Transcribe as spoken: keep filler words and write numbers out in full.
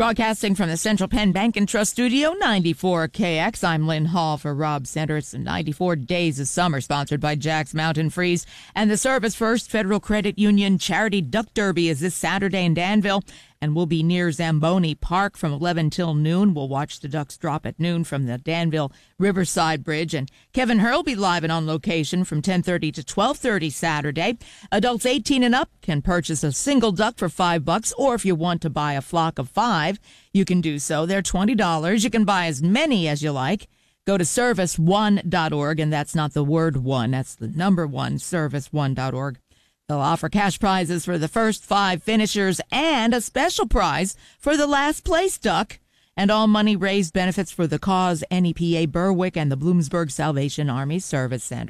Broadcasting from the Central Penn Bank and Trust Studio, ninety-four K X. I'm Lynn Hall for Rob Center. It's the ninety-four Days of Summer, sponsored by Jack's Mountain Freeze. And the Service First Federal Credit Union Charity Duck Derby is this Saturday in Danville, and we'll be near Zamboni Park from eleven till noon. We'll watch the ducks drop at noon from the Danville Riverside Bridge. And Kevin Hurl will be live and on location from ten thirty to twelve thirty Saturday. Adults eighteen and up can purchase a single duck for five bucks, or if you want to buy a flock of five, you can do so. They're twenty dollars. You can buy as many as you like. Go to service one dot org, and that's not the word one. That's the number one, service one dot org. They'll offer cash prizes for the first five finishers and a special prize for the last place duck. And all money raised benefits for the cause N E P A Berwick and the Bloomsburg Salvation Army Service Center.